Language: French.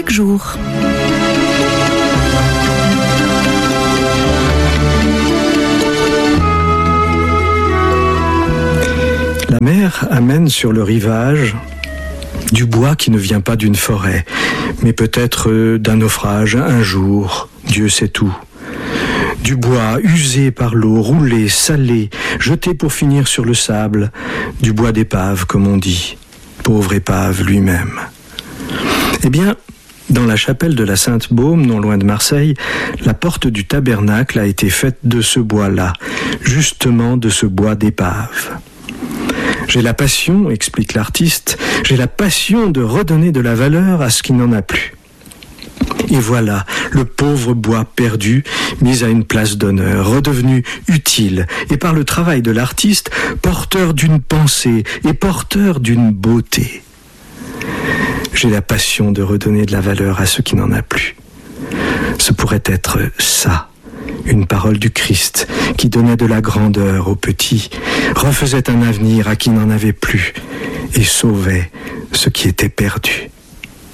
chaque jour. La mer amène sur le rivage du bois qui ne vient pas d'une forêt, mais peut-être d'un naufrage un jour, Dieu sait tout. Du bois usé par l'eau, roulé, salé, jeté pour finir sur le sable, du bois d'épave comme on dit, pauvre épave lui-même. Eh bien, dans la chapelle de la Sainte-Baume, non loin de Marseille, la porte du tabernacle a été faite de ce bois-là, justement de ce bois d'épave. J'ai la passion, explique l'artiste, j'ai la passion de redonner de la valeur à ce qui n'en a plus. Et voilà, le pauvre bois perdu, mis à une place d'honneur, redevenu utile, et par le travail de l'artiste, porteur d'une pensée et porteur d'une beauté. J'ai la passion de redonner de la valeur à ce qui n'en a plus. Ce pourrait être ça. Une parole du Christ qui donnait de la grandeur aux petits, refaisait un avenir à qui n'en avait plus et sauvait ce qui était perdu.